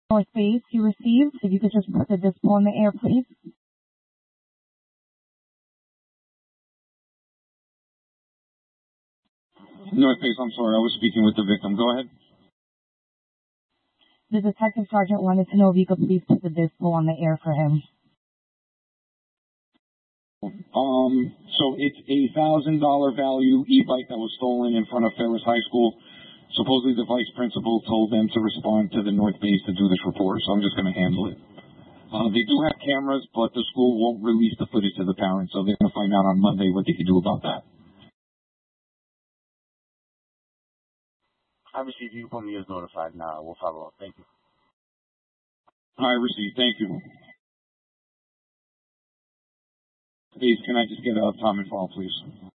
North Base you received. If you could just put the dispo in the air, please. North Base, I'm sorry, I was speaking with the victim. Go ahead. The detective sergeant wanted to know if you could please put the dispo on the air for him. So it's a $1,000 value e-bike that was stolen in front of Ferris High School. Supposedly the vice principal told them to respond to the North Base to do this report, so I'm just going to handle it. They do have cameras, but the school won't release the footage to the parents, so they're going to find out on Monday what they can do about that. I received. You put me as notified now. We'll follow up. Thank you. I received. Thank you. Please, can I just get a comment file, please?